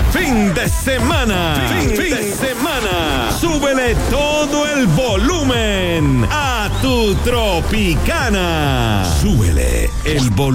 fin de semana. Fin de semana. Súbele todo el volumen a tu Tropicana. Súbele el volumen.